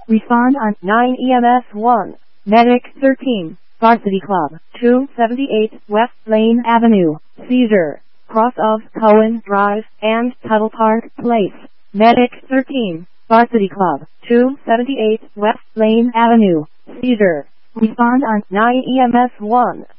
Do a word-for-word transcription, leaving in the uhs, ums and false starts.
Respond on nine E M S one. Medic thirteen. Varsity Club, two seventy-eight West Lane Avenue, Cedar, cross of Cohen Drive and Tuttle Park Place. Medic thirteen. Varsity Club, two seventy-eight West Lane Avenue, Cedar. Respond on nine E M S one.